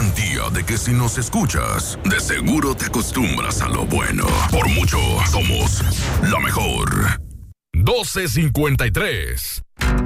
garantía de que si nos escuchas, de seguro te acostumbras a lo bueno. Por mucho, somos la mejor. 12:53.